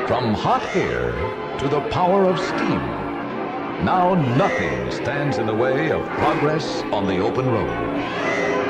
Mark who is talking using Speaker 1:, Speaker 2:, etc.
Speaker 1: From hot air to the power of steam, now nothing stands in the way of progress on the open road.